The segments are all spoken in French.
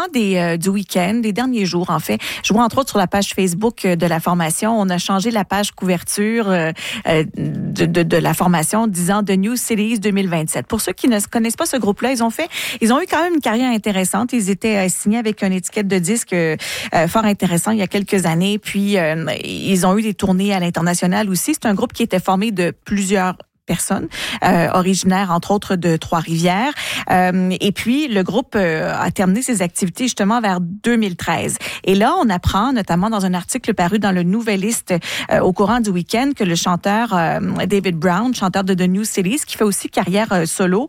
du week-end, des derniers jours, en fait, je vois entre autres sur la page Facebook de la formation, on a changé la page couverture de la formation disant The New Cities 2027. Pour ceux qui ne connaissent pas ce groupe-là, ils ont eu quand même une carrière intéressante. Ils étaient signés avec une étiquette de disque fort intéressant il y a quelques années. Puis, ils ont eu des tournées à l'international aussi. C'est un groupe qui était formé de plusieurs personnes originaires, entre autres, de Trois-Rivières. Et puis, le groupe a terminé ses activités justement vers 2013. Et là, on apprend, notamment dans un article paru dans le Nouvelliste au courant du week-end, que le chanteur David Brown, chanteur de The New Cities, qui fait aussi carrière solo,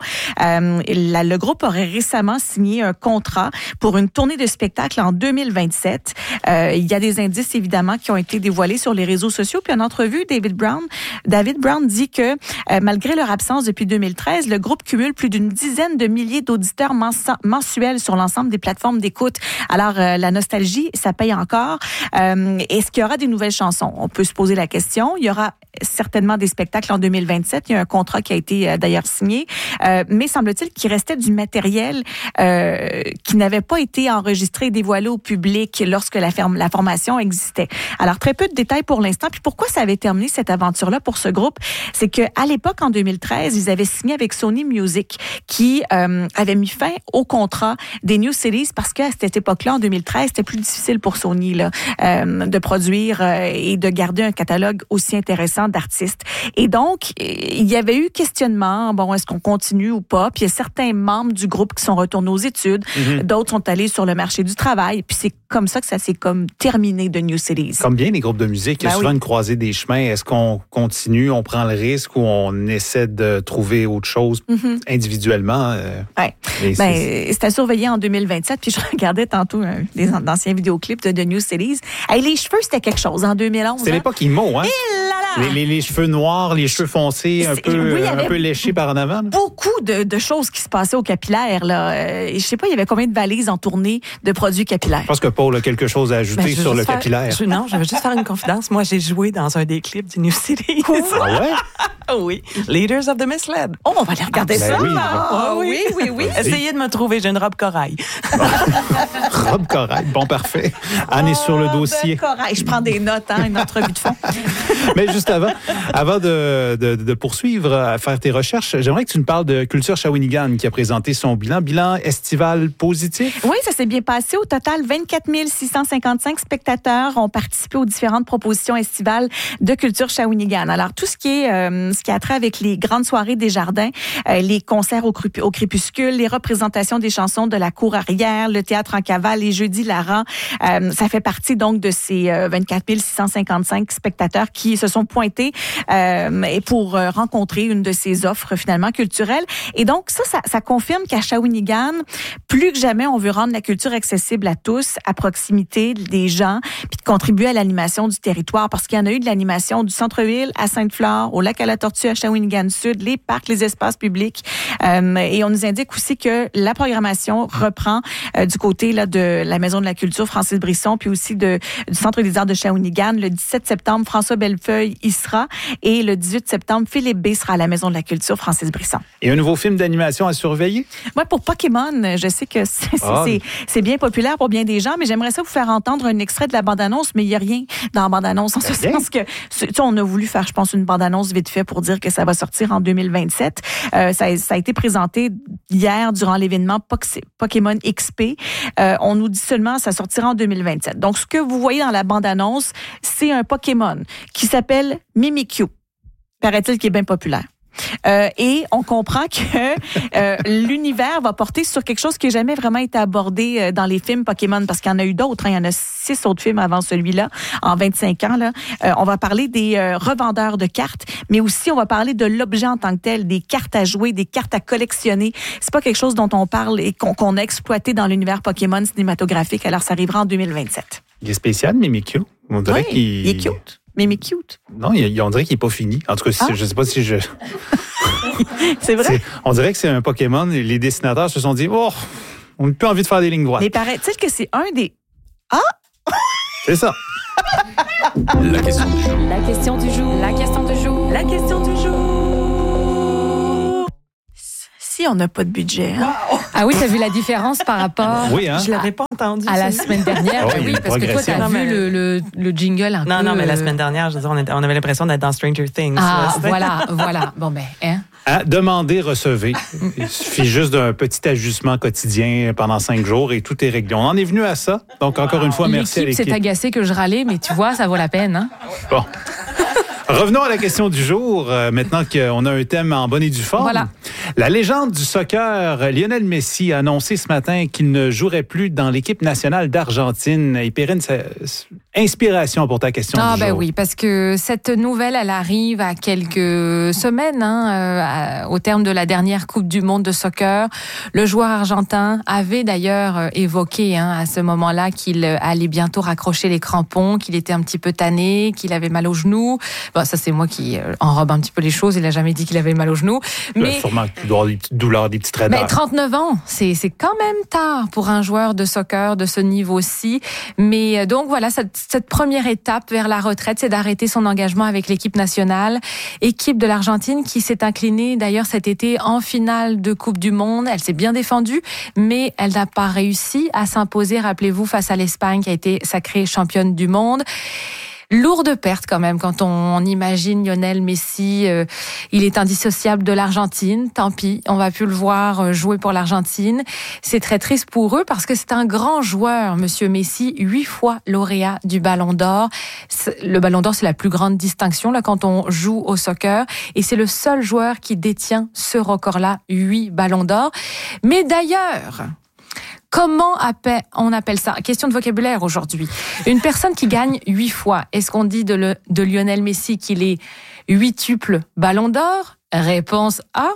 le groupe aurait récemment signé un contrat pour une tournée de spectacle en 2027. Il y a des indices, évidemment, qui ont été dévoilés sur les réseaux sociaux. Puis en entrevue, David Brown dit que malgré leur absence depuis 2013, le groupe cumule plus d'une dizaine de milliers d'auditeurs mensuels sur l'ensemble des plateformes d'écoute. Alors, la nostalgie, ça paye encore. Est-ce qu'il y aura des nouvelles chansons? On peut se poser la question. Il y aura certainement des spectacles en 2027. Il y a un contrat qui a été d'ailleurs signé. Mais semble-t-il qu'il restait du matériel qui n'avait pas été enregistré et dévoilé au public lorsque la formation existait. Alors, très peu de détails pour l'instant. Puis pourquoi ça avait terminé cette aventure-là pour ce groupe? C'est qu'à l'époque, en 2013, ils avaient signé avec Sony Music qui avait mis fin au contrat des New Cities parce qu'à cette époque-là, en 2013, c'était plus difficile pour Sony là, de produire et de garder un catalogue aussi intéressant d'artistes. Et donc, il y avait eu questionnement, bon, est-ce qu'on continue ou pas? Puis il y a certains membres du groupe qui sont retournés aux études, d'autres sont allés sur le marché du travail, puis c'est comme ça que ça s'est comme terminé de New Cities. Comme bien les groupes de musique, il y a souvent une croisée des chemins. Est-ce qu'on continue, on prend le risque ou on essaie de trouver autre chose individuellement? Oui. C'est à surveiller en 2027. Puis je regardais tantôt des anciens vidéoclips de New Cities. Hey, les cheveux, c'était quelque chose en 2011. C'était l'époque IMO, hein? Les cheveux noirs, les cheveux foncés, un peu léchés par en avant. Beaucoup de choses qui se passaient au capillaire. Là. Je sais pas, il y avait combien de valises en tournée de produits capillaires. Je pense que Paul a quelque chose à ajouter sur le capillaire. Non, je veux juste faire une confidence. Moi, j'ai joué dans un des clips du New Cities. Ah ouais? Oui. Leaders of the Misled. Oh, on va aller regarder ça. Oui. Oui. Essayez de me trouver, j'ai une robe corail. Robe corail, bon, parfait. Anne est sur le dossier. Corail. Je prends des notes, une entrevue de fond. Mais juste avant de poursuivre à faire tes recherches, j'aimerais que tu nous parles de Culture Shawinigan qui a présenté son bilan estival positif. Oui, ça s'est bien passé. Au total, 24 655 spectateurs ont participé aux différentes propositions estivales de Culture Shawinigan. Alors, tout ce qui a trait avec les grandes soirées des jardins, les concerts au crépuscule, les représentations des chansons de la cour arrière, le théâtre en cavale, les jeudis Laran, ça fait partie donc de ces 24 655 spectateurs qui se sont pointés pour rencontrer une de ces offres finalement culturelles. Et donc ça confirme qu'à Shawinigan, plus que jamais, on veut rendre la culture accessible à tous, à proximité des gens, puis de contribuer à l'animation du territoire, parce qu'il y en a eu de l'animation du centre-ville à Sainte-Flore, au lac à la Tortue à Shawinigan-Sud, les parcs, les espaces publics. Et on nous indique aussi que la programmation reprend du côté là de la Maison de la Culture Francis Brisson, puis aussi du Centre des Arts de Shawinigan. Le 17 septembre, François Bellefeuille y sera, et le 18 septembre, Philippe B sera à la Maison de la Culture Francis Brisson. Et un nouveau film d'animation à surveiller? Moi, pour Pokémon, je sais que c'est bien populaire pour bien des gens, mais j'aimerais ça vous faire entendre un extrait de la bande-annonce, mais il n'y a rien dans la bande-annonce, en ce sens que, on a voulu faire, je pense, une bande-annonce vite fait pour dire que ça va sortir en 2027. Ça a été présenté hier durant l'événement Pokémon XP. On nous dit seulement ça sortira en 2027. Donc, ce que vous voyez dans la bande-annonce, c'est un Pokémon qui s'appelle Mimikyu. Paraît-il qu'il est bien populaire. Et on comprend que l'univers va porter sur quelque chose qui n'a jamais vraiment été abordé dans les films Pokémon, parce qu'il y en a eu d'autres. Il y en a 6 autres films avant celui-là, en 25 ans. Là. On va parler des revendeurs de cartes, mais aussi on va parler de l'objet en tant que tel, des cartes à jouer, des cartes à collectionner. C'est pas quelque chose dont on parle et qu'on a exploité dans l'univers Pokémon cinématographique. Alors, ça arrivera en 2027. Il est spécial, Mimikyu. On dirait il est cute. Mais cute. Non, on dirait qu'il n'est pas fini. En tout cas, je ne sais pas si je... C'est vrai? On dirait que c'est un Pokémon. Les dessinateurs se sont dit, on n'a plus envie de faire des lignes droites. Mais paraît-il que c'est un des... Ah! C'est ça. La question du jour. La question du jour. La question du jour. La question du jour. aussi, on n'a pas de budget. Hein? Ah oui, t'as vu la différence par rapport Oui, hein? Je l'avais pas entendu. à la ça. semaine dernière? Ah oui, Ben il y a une parce que toi, t'as progression. vu le jingle un peu... Non, mais la semaine dernière, je veux dire, on avait l'impression d'être dans Stranger Things. Ah, là. C'était- voilà. Bon, ben, hein? Demandez, recevez. Il suffit juste d'un petit ajustement quotidien pendant 5 jours et tout est réglé. On en est venu à ça. Donc, encore une fois, merci à L'équipe s'est l'équipe. agacée que je râlais, mais tu vois, ça vaut la peine. Hein? Bon. Revenons à la question du jour, maintenant qu'on a un thème en bonne et due forme. Voilà. La légende du soccer, Lionel Messi, a annoncé ce matin qu'il ne jouerait plus dans l'équipe nationale d'Argentine. Et Perrine, inspiration pour ta question du jour. Oui, parce que cette nouvelle, elle arrive à quelques semaines, au terme de la dernière Coupe du Monde de soccer. Le joueur argentin avait d'ailleurs évoqué à ce moment-là qu'il allait bientôt raccrocher les crampons, qu'il était un petit peu tanné, qu'il avait mal aux genoux. Bon, ça, c'est moi qui enrobe un petit peu les choses. Il n'a jamais dit qu'il avait mal aux genoux. Mais Sûrement qu'il doit avoir des petites douleurs, des petites raideurs. 39 ans, c'est quand même tard pour un joueur de soccer de ce niveau-ci. Mais donc voilà, cette première étape vers la retraite, c'est d'arrêter son engagement avec l'équipe nationale. Équipe de l'Argentine qui s'est inclinée d'ailleurs cet été en finale de Coupe du Monde. Elle s'est bien défendue, mais elle n'a pas réussi à s'imposer, rappelez-vous, face à l'Espagne qui a été sacrée championne du monde. Lourde perte quand même quand on imagine Lionel Messi, il est indissociable de l'Argentine, tant pis, on va plus le voir jouer pour l'Argentine. C'est très triste pour eux parce que c'est un grand joueur, monsieur Messi, 8 fois lauréat du Ballon d'Or. Le Ballon d'Or, c'est la plus grande distinction là quand on joue au soccer et c'est le seul joueur qui détient ce record-là, 8 Ballons d'Or. Mais d'ailleurs, comment on appelle ça? Question de vocabulaire aujourd'hui. Une personne qui gagne 8 fois. Est-ce qu'on dit de Lionel Messi qu'il est 8tuple Ballon d'Or? Réponse A.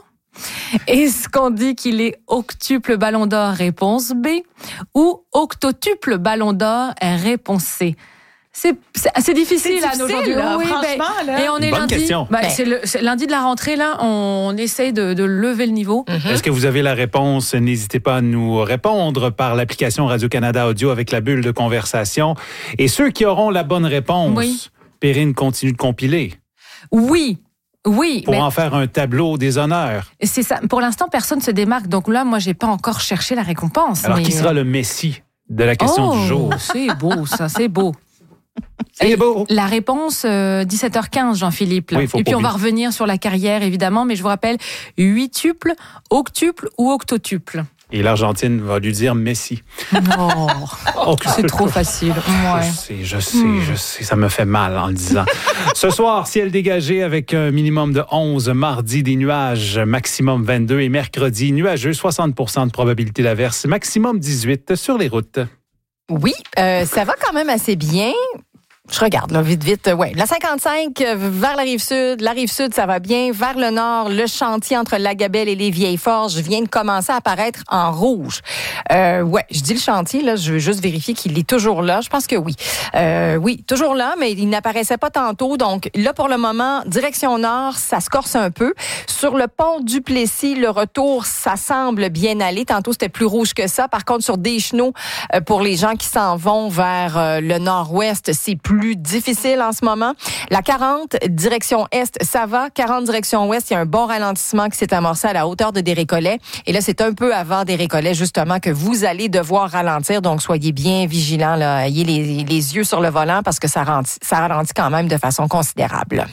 Est-ce qu'on dit qu'il est octuple Ballon d'Or? Réponse B. Ou octotuple Ballon d'Or? Réponse C. C'est difficile, difficile aujourd'hui. là, Oui, franchement. Là. Et on est Bonne lundi. question. C'est lundi de la rentrée, là. On essaye de lever le niveau. Est-ce que vous avez la réponse? N'hésitez pas à nous répondre par l'application Radio-Canada Audio avec la bulle de conversation. Et ceux qui auront la bonne réponse, Oui. Perrine continue de compiler Oui. pour mais en faire un tableau des honneurs. c'est ça. Pour l'instant, personne se démarque. Donc là, moi, j'ai pas encore cherché la récompense. Alors, mais... qui sera le Messi de la question du jour? C'est beau, ça, c'est beau. C'est beau. La réponse, 17h15, Jean-Philippe. Là. Oui, faut Et puis, pas on va oublier. revenir sur la carrière, évidemment, mais je vous rappelle, 8tuple, octuple ou octotuple. Et l'Argentine va lui dire Messi. Oh, Oh, c'est trop facile. Ouais. Je sais, ça me fait mal en le disant. Ce soir, ciel dégagé avec un minimum de 11, mardi des nuages, maximum 22 et mercredi nuageux, 60% de probabilité d'averse, maximum 18 sur les routes. Oui, ça va quand même assez bien. Je regarde, là, vite. Ouais. La 55 vers la rive sud, ça va bien. Vers le nord, le chantier entre Lagabelle et les Vieilles-Forges vient de commencer à apparaître en rouge. Ouais, je dis le chantier, là, je veux juste vérifier qu'il est toujours là. Je pense que oui. Oui, toujours là, mais il n'apparaissait pas tantôt. Donc là, pour le moment, direction nord, ça se corse un peu. Sur le pont du Plessis, le retour, ça semble bien aller. Tantôt, c'était plus rouge que ça. Par contre, sur Deschenaux, pour les gens qui s'en vont vers le nord-ouest, c'est plus difficile en ce moment. La 40, direction est, ça va. 40, direction ouest, il y a un bon ralentissement qui s'est amorcé à la hauteur de Desrécollets. Et là, c'est un peu avant Desrécollets, justement, que vous allez devoir ralentir. Donc, soyez bien vigilants, là. Ayez les yeux sur le volant parce que ça ralentit quand même de façon considérable.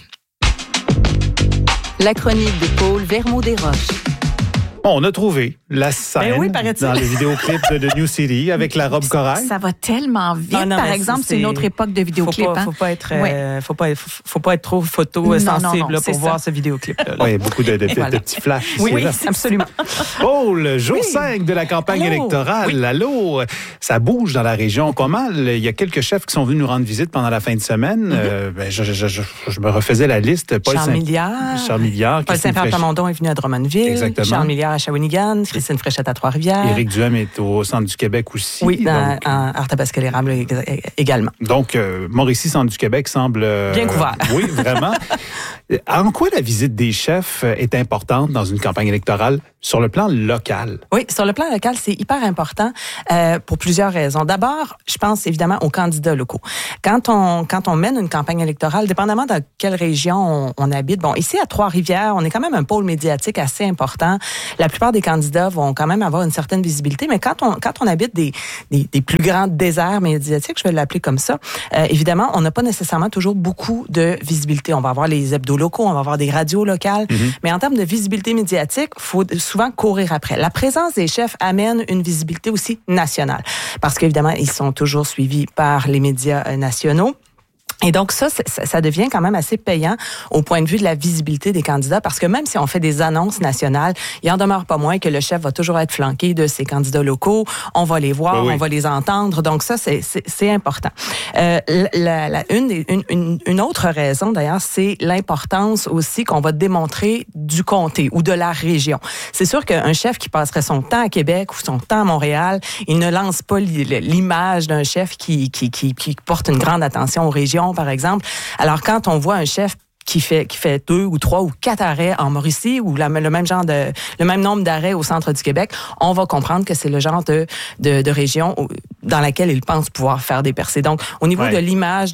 La chronique de Paul Vermont-Desroches. On a trouvé la scène oui, paraît-il. dans le vidéoclip de New City avec la robe corail. Ça va tellement vite. Ah non, par mais exemple, c'est une autre époque de vidéoclip. Faut pas être, Ouais. faut pas être trop photo Non, sensible non, là, c'est pour ça. voir ce vidéoclip-là. Oui, beaucoup de Voilà. petits flashs. Oui, ici, là. absolument. Paul, jour 5 de la campagne Allô? électorale. Allô, ça bouge dans la région pas mal. Il y a quelques chefs qui sont venus nous rendre visite pendant la fin de semaine. Je me refaisais la liste. Charles Milliard. Charles Milliard. Paul Christine Saint-Pierre Plamondon est venu à Drummondville. Exactement. Charles Milliard à Shawinigan. Christine Fréchette à Trois-Rivières. Éric Duhem est au Centre du Québec aussi. Oui, en Arthabasca-l'Érable également. Donc, Mauricie, Centre du Québec semble... bien couvert. Oui, vraiment. En quoi la visite des chefs est importante dans une campagne électorale sur le plan local? Oui, sur le plan local, c'est hyper important pour plusieurs raisons. D'abord, je pense évidemment aux candidats locaux. Quand on mène une campagne électorale, dépendamment dans quelle région on habite, bon, ici à Trois-Rivières, on est quand même un pôle médiatique assez important. La plupart des candidats vont quand même avoir une certaine visibilité, mais quand on habite des plus grands déserts médiatiques, je vais l'appeler comme ça, évidemment, on n'a pas nécessairement toujours beaucoup de visibilité. On va avoir les hebdos locaux, on va avoir des radios locales, mais en termes de visibilité médiatique, faut souvent courir après. La présence des chefs amène une visibilité aussi nationale, parce qu'évidemment, ils sont toujours suivis par les médias nationaux. Et donc ça devient quand même assez payant au point de vue de la visibilité des candidats, parce que même si on fait des annonces nationales, il en demeure pas moins que le chef va toujours être flanqué de ses candidats locaux. On va les voir, on va les entendre. Donc ça, c'est important. Une autre raison d'ailleurs, c'est l'importance aussi qu'on va démontrer du comté ou de la région. C'est sûr qu'un chef qui passerait son temps à Québec ou son temps à Montréal, il ne lance pas l'image d'un chef qui porte une grande attention aux régions, par exemple. Alors, quand on voit un chef qui fait 2 ou 3 ou 4 arrêts en Mauricie ou le même nombre d'arrêts au centre du Québec, on va comprendre que c'est le genre de région dans laquelle il pense pouvoir faire des percées. Donc, au niveau de l'image,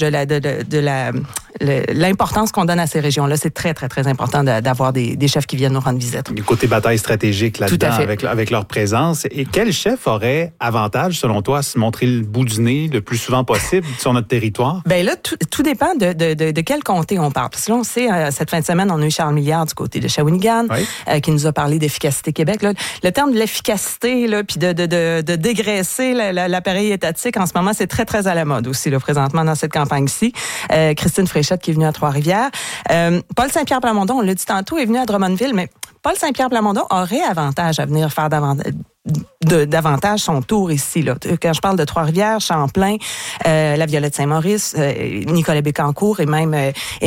l'importance qu'on donne à ces régions-là, c'est très, très, très important d'avoir des chefs qui viennent nous rendre visite. Du côté bataille stratégique là-dedans, avec leur présence. Et quel chef aurait avantage, selon toi, à se montrer le bout du nez le plus souvent possible sur notre territoire? Bien là, tout dépend de quel comté on parle. Parce que là, on sait, cette fin de semaine, on a eu Charles Milliard du côté de Shawinigan, qui nous a parlé d'efficacité Québec. Là, le terme de l'efficacité, là, puis de dégraisser l'appareil étatique, en ce moment, c'est très, très à la mode aussi, là, présentement, dans cette campagne-ci. Christine Fréchette, qui est venue à Trois-Rivières. Paul Saint-Pierre Plamondon, on l'a dit tantôt, est venu à Drummondville, mais Paul Saint-Pierre Plamondon aurait avantage à venir faire davantage son tour ici. Là. Quand je parle de Trois-Rivières, Champlain, la Violette Saint-Maurice, Nicolas Bécancour et même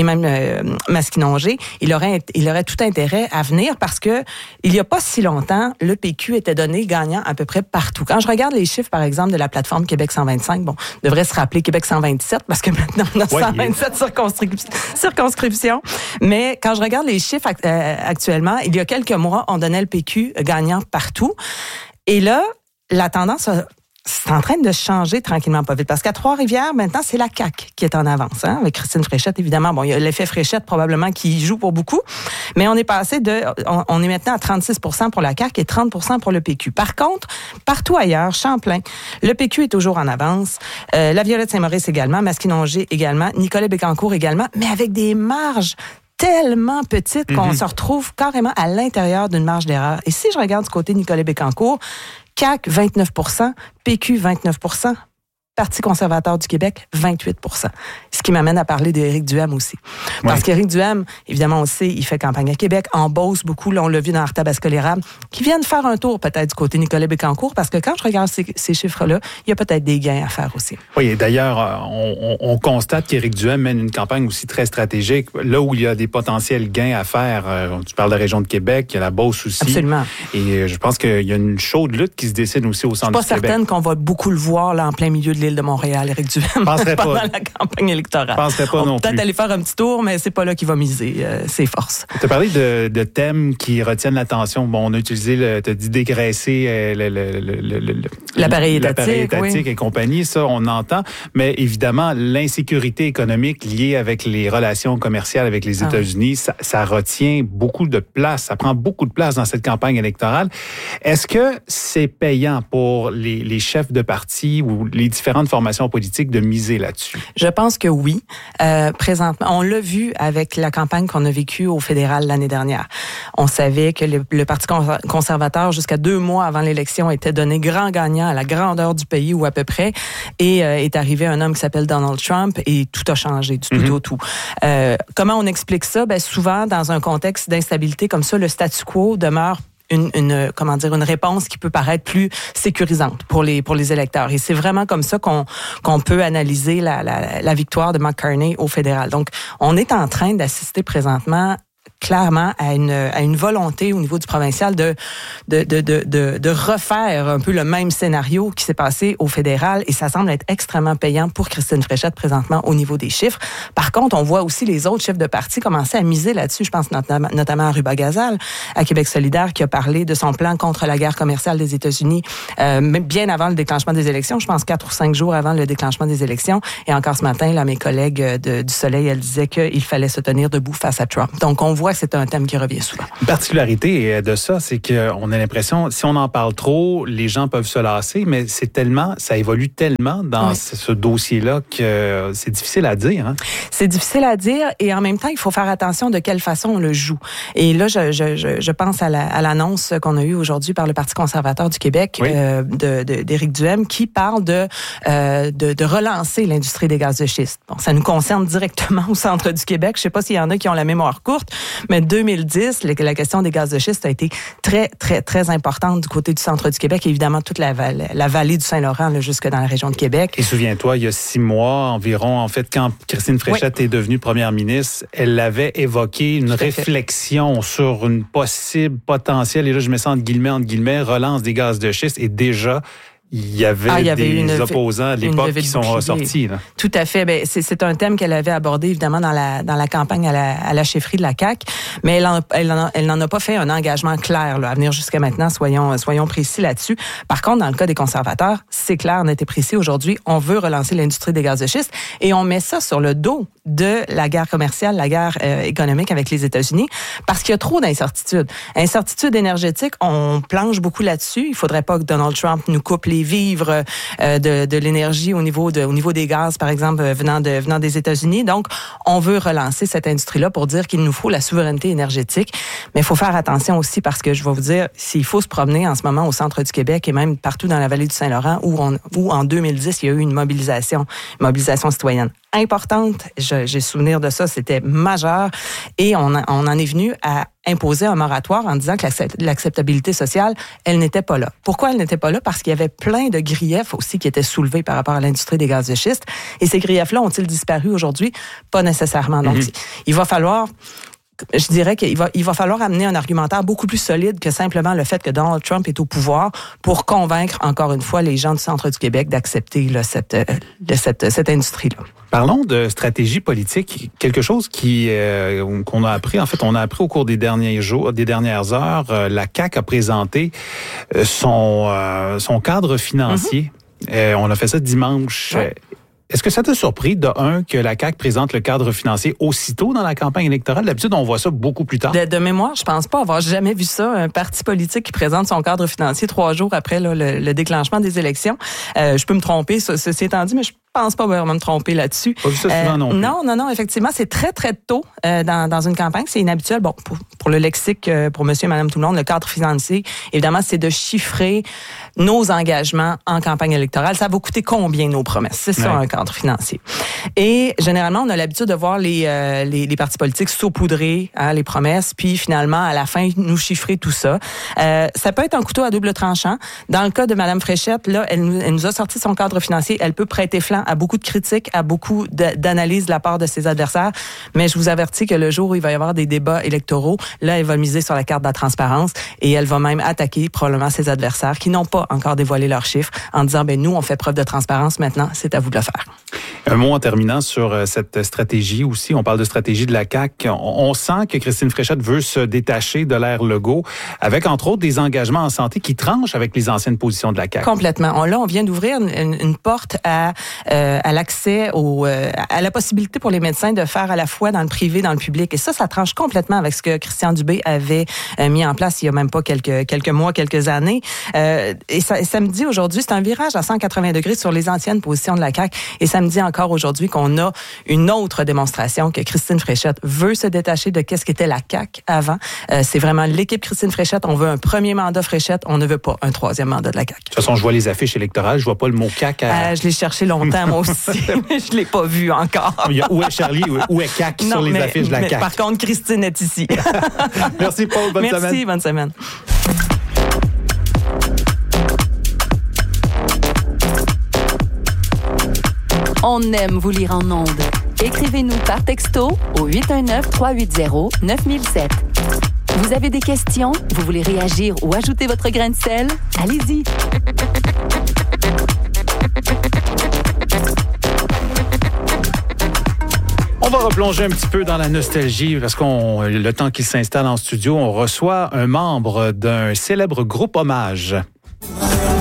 Masquinongé, il aurait tout intérêt à venir, parce que il y a pas si longtemps, le PQ était donné gagnant à peu près partout. Quand je regarde les chiffres, par exemple, de la plateforme Québec 125, bon, on devrait se rappeler Québec 127, parce que maintenant on a 127 circonscriptions. Mais quand je regarde les chiffres actuellement, il y a quelques mois, on donnait le PQ gagnant partout. Et là, la tendance c'est en train de changer tranquillement pas vite. Parce qu'à Trois-Rivières, maintenant, c'est la CAQ qui est en avance. Hein, avec Christine Fréchette, évidemment. Bon, il y a l'effet Fréchette probablement qui joue pour beaucoup. Mais on est passé on est maintenant à 36% pour la CAQ et 30% pour le PQ. Par contre, partout ailleurs, Champlain, le PQ est toujours en avance. La Violette Saint-Maurice également, Masquinongé également, Nicolas Bécancour également, mais avec des marges tellement petite qu'on se retrouve carrément à l'intérieur d'une marge d'erreur. Et si je regarde du côté de Nicolas Bécancour, CAQ 29%, PQ 29%, Parti conservateur du Québec 28%. Ce qui m'amène à parler d'Éric Duhem aussi. Parce qu'Éric Duhem, évidemment, on sait, il fait campagne à Québec, en Beauce beaucoup, là on l'a vu dans Arthabasca-l'Érable, qui viennent faire un tour peut-être du côté Nicolas Bécancour, parce que quand je regarde ces chiffres-là, il y a peut-être des gains à faire aussi. Oui, et d'ailleurs, on constate qu'Éric Duhem mène une campagne aussi très stratégique, là où il y a des potentiels gains à faire. Tu parles de la région de Québec, il y a la Beauce aussi. Absolument. Et je pense qu'il y a une chaude lutte qui se dessine aussi au centre du Québec. Je suis pas certaine qu'on va beaucoup le voir là en plein milieu de l'île de Montréal, Éric Duhem, pendant la campagne électorale. Je penserais pas non plus. Peut-être aller faire un petit tour, mais c'est pas là qu'il va miser ses forces. Tu as parlé de thèmes qui retiennent l'attention. Bon, on a utilisé, tu as dit dégraisser l'appareil étatique et compagnie, ça, on entend. Mais évidemment, l'insécurité économique liée avec les relations commerciales avec les États-Unis, ça retient beaucoup de place, ça prend beaucoup de place dans cette campagne électorale. Est-ce que c'est payant pour les chefs de parti ou les différentes formations politiques de miser là-dessus? Je pense que oui. Présentement, on l'a vu avec la campagne qu'on a vécue au fédéral l'année dernière. On savait que le Parti conservateur, jusqu'à 2 mois avant l'élection, était donné grand gagnant à la grandeur du pays, ou à peu près, et est arrivé un homme qui s'appelle Donald Trump, et tout a changé du tout au tout. Comment on explique ça? Ben, souvent, dans un contexte d'instabilité comme ça, le statu quo demeure une réponse qui peut paraître plus sécurisante pour les électeurs. Et c'est vraiment comme ça qu'on peut analyser la victoire de McCartney au fédéral. Donc, on est en train d'assister présentement clairement à une volonté au niveau du provincial de refaire un peu le même scénario qui s'est passé au fédéral, et ça semble être extrêmement payant pour Christine Fréchette présentement au niveau des chiffres. Par contre, on voit aussi les autres chefs de parti commencer à miser là-dessus. Je pense notamment à Ruba Gazal, à Québec solidaire, qui a parlé de son plan contre la guerre commerciale des États-Unis, même bien avant le déclenchement des élections, je pense 4 ou 5 jours avant le déclenchement des élections. Et encore ce matin, là, mes collègues du Soleil, elles disaient qu'il fallait se tenir debout face à Trump. Donc, on voit que c'est un thème qui revient souvent. Une particularité de ça, c'est qu'on a l'impression, si on en parle trop, les gens peuvent se lasser, mais ça évolue tellement dans ce dossier-là que c'est difficile à dire. Hein? C'est difficile à dire, et en même temps, il faut faire attention de quelle façon on le joue. Et là, je pense à l'annonce qu'on a eue aujourd'hui par le Parti conservateur du Québec, d'Éric Duhaime, qui parle de relancer l'industrie des gaz de schiste. Bon, ça nous concerne directement au centre du Québec. Je ne sais pas s'il y en a qui ont la mémoire courte, mais 2010, la question des gaz de schiste a été très, très, très importante du côté du centre du Québec, et évidemment toute la vallée du Saint-Laurent, là, jusque dans la région de Québec. Et souviens-toi, il y a 6 mois environ, en fait, quand Christine Fréchette est devenue première ministre, elle avait évoqué une réflexion sur une possible, potentielle, et là je mets ça entre guillemets, relance des gaz de schiste, et déjà, il y avait des opposants à l'époque qui sont ressortis. Là. Tout à fait. Ben, c'est un thème qu'elle avait abordé évidemment dans la campagne à la chefferie de la CAQ, mais elle n'en a pas fait un engagement clair là, à venir jusqu'à maintenant. Soyons précis là-dessus. Par contre, dans le cas des conservateurs, c'est clair, on était précis aujourd'hui. On veut relancer l'industrie des gaz de schiste, et on met ça sur le dos de la guerre commerciale, la guerre économique avec les États-Unis, parce qu'il y a trop d'incertitudes. Incertitudes énergétiques, on planche beaucoup là-dessus. Il faudrait pas que Donald Trump nous coupe les vivres de l'énergie au niveau des gaz, par exemple, venant des États-Unis. Donc, on veut relancer cette industrie-là pour dire qu'il nous faut la souveraineté énergétique. Mais il faut faire attention aussi, parce que je vais vous dire, s'il faut se promener en ce moment au centre du Québec et même partout dans la vallée du Saint-Laurent, où en 2010, il y a eu une mobilisation citoyenne importante. J'ai souvenir de ça, c'était majeur. Et on en est venu à imposer un moratoire en disant que l'acceptabilité sociale, elle n'était pas là. Pourquoi elle n'était pas là? Parce qu'il y avait plein de griefs aussi qui étaient soulevés par rapport à l'industrie des gaz de schiste. Et ces griefs-là ont-ils disparu aujourd'hui? Pas nécessairement. Donc, il va falloir... Je dirais qu'il va falloir amener un argumentaire beaucoup plus solide que simplement le fait que Donald Trump est au pouvoir pour convaincre, encore une fois, les gens du centre du Québec d'accepter là, cette industrie-là. Parlons de stratégie politique, quelque chose qu'on a appris. En fait, on a appris au cours des dernières heures. La CAQ a présenté son cadre financier. On a fait ça dimanche. Ouais. Est-ce que ça t'a surpris, de un, que la CAQ présente le cadre financier aussitôt dans la campagne électorale? D'habitude, on voit ça beaucoup plus tard. De mémoire, je pense pas avoir jamais vu ça, un parti politique qui présente son cadre financier 3 jours après là, le déclenchement des élections. Je peux me tromper, ceci étant dit, mais je pense pas vraiment me tromper là-dessus. Pas vu ça souvent non plus. Non, effectivement, c'est très, très tôt dans une campagne. C'est inhabituel. Bon, pour le lexique, pour monsieur et madame tout le monde, le cadre financier, évidemment, c'est de chiffrer nos engagements en campagne électorale. Ça va coûter combien nos promesses? C'est ça, un cadre financier. Et généralement, on a l'habitude de voir les partis politiques saupoudrer les promesses, puis finalement, à la fin, nous chiffrer tout ça. Ça peut être un couteau à double tranchant. Dans le cas de madame Fréchette, là, elle nous a sorti son cadre financier. Elle peut prêter flanc à beaucoup de critiques, à beaucoup d'analyses de la part de ses adversaires. Mais je vous avertis que le jour où il va y avoir des débats électoraux, là, elle va miser sur la carte de la transparence, et elle va même attaquer probablement ses adversaires qui n'ont pas encore dévoilé leurs chiffres en disant, nous, on fait preuve de transparence maintenant, c'est à vous de le faire. Un mot en terminant sur cette stratégie aussi. On parle de stratégie de la CAQ. On sent que Christine Fréchette veut se détacher de l'ère Legault avec, entre autres, des engagements en santé qui tranchent avec les anciennes positions de la CAQ. Complètement. Là, on vient d'ouvrir une porte à l'accès à la possibilité pour les médecins de faire à la fois dans le privé, dans le public. Et ça tranche complètement avec ce que Christian Dubé avait mis en place il y a même pas quelques mois, quelques années. Et ça me dit aujourd'hui, c'est un virage à 180 degrés sur les anciennes positions de la CAQ. Et ça me dit encore aujourd'hui qu'on a une autre démonstration que Christine Fréchette veut se détacher de qu'est-ce qu'était la CAQ avant. C'est vraiment l'équipe Christine Fréchette. On veut un premier mandat Fréchette. On ne veut pas un troisième mandat de la CAQ. De toute façon, je vois les affiches électorales. Je vois pas le mot CAQ. Je l'ai cherché longtemps, moi aussi, mais je l'ai pas vu encore. Où est Charlie? Où est CAQ sur les affiches de la CAQ? Par contre, Christine est ici. Merci, Paul. Bonne semaine. Merci, bonne semaine. On aime vous lire en ondes. Écrivez-nous par texto au 819-380-9007. Vous avez des questions? Vous voulez réagir ou ajouter votre grain de sel? Allez-y! On va replonger un petit peu dans la nostalgie parce le temps qu'il s'installe en studio, on reçoit un membre d'un célèbre groupe hommage.